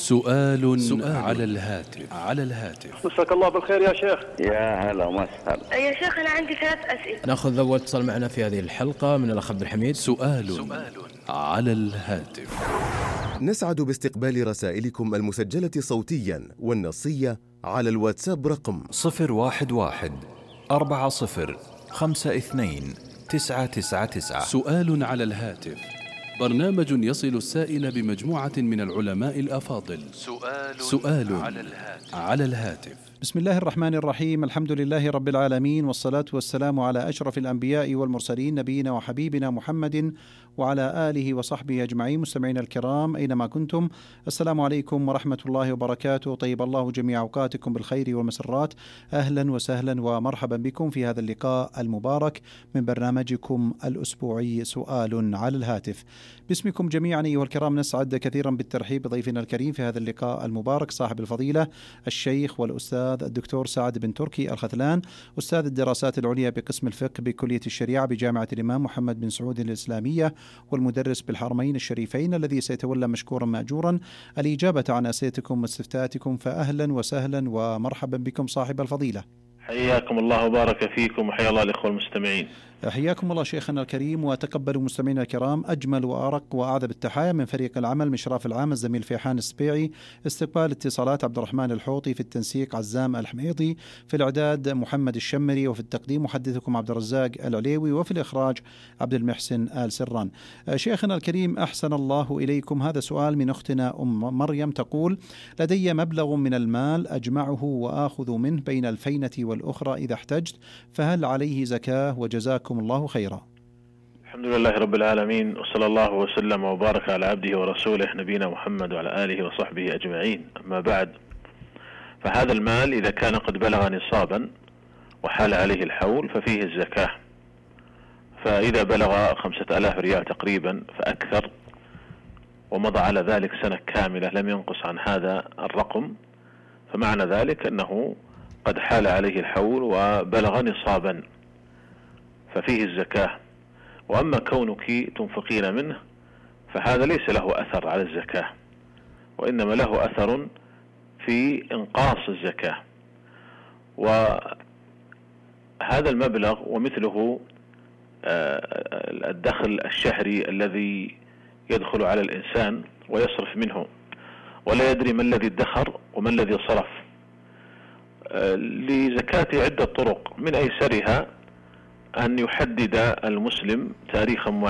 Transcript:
سؤال على الهاتف. مساك الله بالخير يا شيخ. يا هلا وسهلا. يا شيخ أنا عندي 3 أسئلة. نأخذ أول اتصال معنا في هذه الحلقة من الأخ عبد الحميد. سؤال على الهاتف. نسعد باستقبال رسائلكم المسجلة صوتيا والنصية على الواتساب رقم 011-40-52-999. سؤال على الهاتف، برنامج يصل السائل بمجموعة من العلماء الأفاضل. سؤال على الهاتف. بسم الله الرحمن الرحيم، الحمد لله رب العالمين، والصلاة والسلام على أشرف الأنبياء والمرسلين، نبينا وحبيبنا محمد وعلى آله وصحبه أجمعين. مستمعينا الكرام أينما كنتم، السلام عليكم ورحمة الله وبركاته. طيب الله جميع أوقاتكم بالخير والمسرات. أهلا وسهلا ومرحبا بكم في هذا اللقاء المبارك من برنامجكم الأسبوعي سؤال على الهاتف. باسمكم جميعا أيها الكرام نسعد كثيرا بالترحيب بضيفنا الكريم في هذا اللقاء المبارك، صاحب الفضيلة الشيخ والأستاذ الدكتور سعد بن تركي الختلان، أستاذ الدراسات العليا بقسم الفقه بكلية الشريعة بجامعة الإمام محمد بن سعود الإسلامية، والمدرس بالحرمين الشريفين، الذي سيتولى مشكورا مأجورا الإجابة عن أسئلتكم واستفتاءاتكم. فأهلا وسهلا ومرحبا بكم صاحب الفضيلة. حياكم الله وبارك فيكم، وحيا الله الإخوة المستمعين. حياكم الله شيخنا الكريم، وتقبلوا مستمعينا الكرام أجمل وأرق وأعذب التحايا من فريق العمل مشراف العام الزميل فيحان السبيعي، استقبال اتصالات عبد الرحمن الحوطي، في التنسيق عزام الحميضي، في الإعداد محمد الشمري، وفي التقديم محدثكم عبد الرزاق العليوي، وفي الإخراج عبد المحسن آل سران. شيخنا الكريم أحسن الله إليكم، هذا سؤال من أختنا مريم تقول: لدي مبلغ من المال أجمعه وآخذ منه بين الفينة والأخرى إذا احتجت، فهل عليه زكاة؟ وجزاكم الله خيرا. الحمد لله رب العالمين، وصلى الله وسلم وبارك على عبده ورسوله نبينا محمد وعلى آله وصحبه أجمعين. أما بعد، فهذا المال إذا كان قد بلغ نصابا وحال عليه الحول ففيه الزكاة، فإذا بلغ 5000 ريال تقريبا فأكثر ومضى على ذلك سنة كاملة لم ينقص عن هذا الرقم، فمعنى ذلك أنه قد حال عليه الحول وبلغ نصابا ففيه الزكاة. وأما كونك تنفقين منه فهذا ليس له أثر على الزكاة، وإنما له أثر في إنقاص الزكاة. وهذا المبلغ ومثله الدخل الشهري الذي يدخل على الإنسان ويصرف منه ولا يدري ما الذي ادخر وما الذي صرف. لزكاة عدة طرق، من أيسرها أن يحدد المسلم تاريخا